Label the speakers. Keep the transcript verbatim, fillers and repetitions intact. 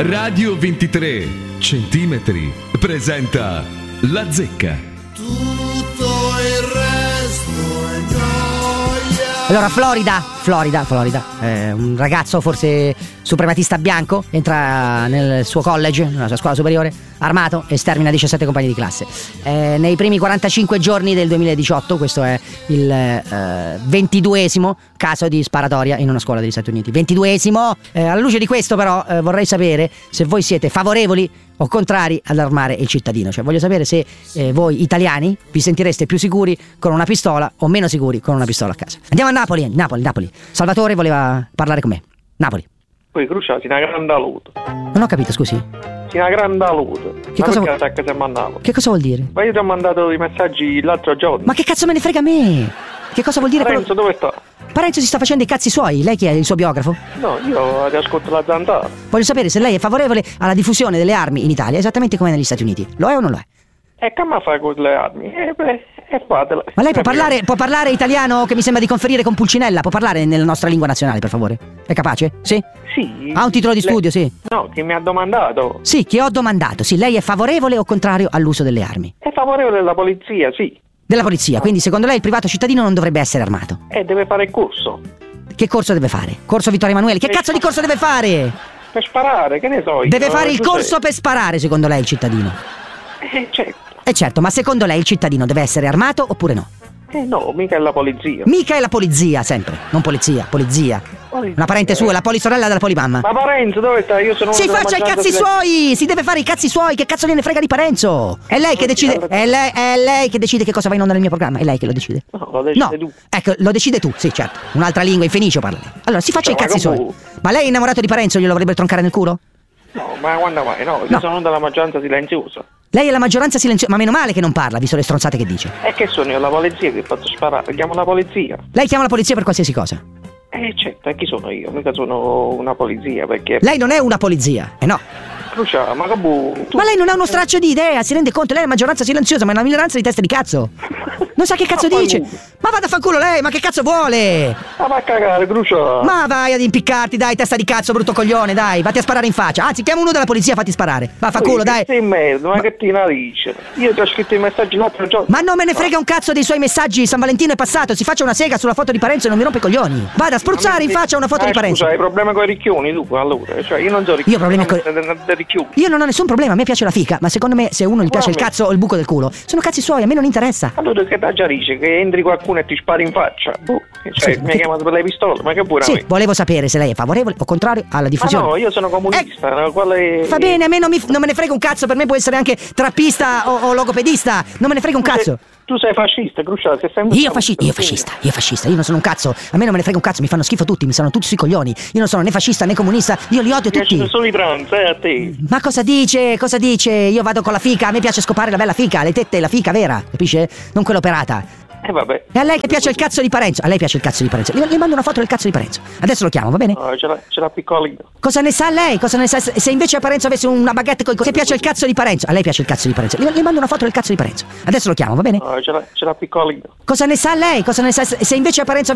Speaker 1: Radio ventitré centimetri presenta La Zecca.
Speaker 2: Tutto il resto è gioia.
Speaker 3: Allora, Florida, Florida, Florida, eh, un ragazzo forse suprematista bianco entra nel suo college, nella sua scuola superiore, armato e stermina diciassette compagni di classe. Eh, nei primi quarantacinque giorni del duemiladiciotto, questo è il eh, ventiduesimo caso di sparatoria in una scuola degli Stati Uniti. ventiduesimo! Eh, alla luce di questo però eh, vorrei sapere se voi siete favorevoli o contrari ad armare il cittadino. Cioè voglio sapere se eh, voi italiani vi sentireste più sicuri con una pistola o meno sicuri con una pistola a casa. Andiamo a Napoli, Napoli, Napoli. Salvatore voleva parlare con me. Napoli.
Speaker 4: Poi Crucia, si una grande aluto.
Speaker 3: Non ho capito, scusi.
Speaker 4: Si una grande aluto.
Speaker 3: Che
Speaker 4: Ma
Speaker 3: cosa
Speaker 4: perché
Speaker 3: vuol-
Speaker 4: attacca se mandavo?
Speaker 3: Che cosa vuol dire?
Speaker 4: Ma io ti ho mandato i messaggi l'altro giorno.
Speaker 3: Ma che cazzo me ne frega a me? Che cosa vuol dire quello?
Speaker 4: Renzo, dove sta?
Speaker 3: Parenzo si sta facendo i cazzi suoi. Lei chi è, il suo biografo?
Speaker 4: No, io ti ascolto la zanzara.
Speaker 3: Voglio sapere se lei è favorevole alla diffusione delle armi in Italia, esattamente come negli Stati Uniti. Lo è o non lo è?
Speaker 4: E che mi fai con le armi? Eh beh, e fatela.
Speaker 3: Ma lei può parlare, può parlare italiano che mi sembra di conferire con Pulcinella? Può parlare nella nostra lingua nazionale, per favore? È capace? Sì?
Speaker 4: Sì.
Speaker 3: Ha un titolo di
Speaker 4: Le-
Speaker 3: studio, sì?
Speaker 4: No, che mi ha domandato.
Speaker 3: Sì, che ho domandato. Sì, lei è favorevole o contrario all'uso delle armi?
Speaker 4: È favorevole della polizia, sì.
Speaker 3: Della polizia, quindi secondo lei il privato cittadino non dovrebbe essere armato.
Speaker 4: E deve fare il corso.
Speaker 3: Che corso deve fare? Corso Vittorio Emanuele? Che
Speaker 4: Eh,
Speaker 3: cazzo di corso deve fare?
Speaker 4: Per sparare, che ne so io.
Speaker 3: Deve fare il
Speaker 4: Tu
Speaker 3: corso
Speaker 4: sei-
Speaker 3: per sparare, secondo lei, il cittadino?
Speaker 4: Eh, certo.
Speaker 3: E certo, ma secondo lei il cittadino deve essere armato oppure no?
Speaker 4: Eh no, mica è la polizia.
Speaker 3: Mica è la polizia, sempre. Non polizia, polizia.
Speaker 4: Polizia.
Speaker 3: Una parente sua, la polisorella della polimamma.
Speaker 4: Ma Parenzo, dove sta? Io sono
Speaker 3: Si
Speaker 4: uno della
Speaker 3: faccia i
Speaker 4: maggioranza
Speaker 3: cazzi
Speaker 4: silenziosa.
Speaker 3: suoi! Si deve fare i cazzi suoi! Che cazzo gliene frega di Parenzo? È lei che decide. È lei, è lei che decide che cosa va in onda nel mio programma. È lei che lo decide.
Speaker 4: No, lo decidi
Speaker 3: No,
Speaker 4: tu.
Speaker 3: ecco, lo decide tu, sì, certo. Un'altra lingua, in fenicio parla lei. Allora, si faccia
Speaker 4: Cioè,
Speaker 3: i cazzi
Speaker 4: ma
Speaker 3: suoi.
Speaker 4: come-
Speaker 3: Ma lei è innamorato di Parenzo, glielo vorrebbe troncare nel culo?
Speaker 4: No, ma quando mai? No, io
Speaker 3: No.
Speaker 4: sono della maggioranza silenziosa.
Speaker 3: Lei è la maggioranza silenziosa, ma meno male che non parla, visto le stronzate che dice.
Speaker 4: E che sono io la polizia che faccio sparare? Chiamo la polizia.
Speaker 3: Lei chiama la polizia per qualsiasi cosa.
Speaker 4: Eh certo, e chi sono io? Mica sono una polizia, perché...
Speaker 3: Lei non è una polizia, eh no.
Speaker 4: Crucia, ma che bu... tu-
Speaker 3: Ma lei non ha uno straccio di idea, si rende conto? Lei è la maggioranza silenziosa, ma è una minoranza di teste di cazzo. Non sa che cazzo
Speaker 4: Ma
Speaker 3: dice.
Speaker 4: fanculo.
Speaker 3: Ma vada a fanculo lei, ma che cazzo vuole?
Speaker 4: Ma va a cagare, Crucia.
Speaker 3: Ma vai ad impiccarti, dai, testa di cazzo, brutto coglione, dai, vatti a sparare in faccia. Anzi, chiama uno della polizia, fatti sparare. Va a fanculo, dai.
Speaker 4: Sei in merda, ma, che ti narice? Io ti ho scritto i messaggi l'altro giorno.
Speaker 3: Ma non me ne frega un cazzo dei suoi messaggi, San Valentino è passato, si faccia una sega sulla foto di Parenzo e non mi rompe i coglioni. Vada a spruzzare in faccia una foto
Speaker 4: Eh,
Speaker 3: di Parenzo.
Speaker 4: Scusa, hai problemi con i ricchioni tu, allora? Cioè, io non so ricchioni.
Speaker 3: Io problemi con-
Speaker 4: con... ricchioni.
Speaker 3: Io non ho nessun problema, a me piace la fica, ma secondo me se uno gli piace il
Speaker 4: Guarda.
Speaker 3: cazzo o il buco del culo, sono cazzi suoi, a me non interessa.
Speaker 4: Allora che da già dice che entri qualcuno e ti spari in faccia? Boh, cioè,
Speaker 3: Sì,
Speaker 4: mi hai
Speaker 3: che-
Speaker 4: chiamato per le pistole, ma che pure a
Speaker 3: Sì,
Speaker 4: me?
Speaker 3: volevo sapere se lei è favorevole o contrario alla
Speaker 4: Ma
Speaker 3: diffusione.
Speaker 4: no, io sono comunista, no, quale...
Speaker 3: Va bene, a me non, mi- non me ne frega un cazzo, per me può essere anche trappista o, o logopedista, non me ne frega un cazzo.
Speaker 4: Tu sei fascista, Cruciale, sei sempre...
Speaker 3: Io fascista, io fascista, io fascista, io non sono un cazzo, a me non me ne frega un cazzo, mi fanno schifo tutti, mi stanno tutti sui coglioni, io non sono né fascista né comunista, io li odio
Speaker 4: Mi piacciono
Speaker 3: tutti.
Speaker 4: solo i trans, eh, a te.
Speaker 3: Ma cosa dice, cosa dice? Io vado con la fica, a me piace scopare la bella fica, le tette e la fica vera, capisce? Non quella operata.
Speaker 4: Eh vabbè.
Speaker 3: E a lei che piace il cazzo di Parenzo, a lei piace il cazzo di Parenzo, le, le mando una foto del cazzo di Parenzo, adesso lo chiamo, va bene?
Speaker 4: No, ce l'ha, ce l'ha piccolino.
Speaker 3: Cosa ne sa lei? Cosa ne sa? Se se invece a Parenzo avesse una baguette con che piace il cazzo di Parenzo, a lei piace il cazzo di Parenzo, le, le mando una foto del cazzo di Parenzo, adesso lo chiamo, va bene?
Speaker 4: No, ce l'ha, ce l'ha piccolino.
Speaker 3: Cosa ne sa lei? Cosa ne sa? Se se invece a Parenzo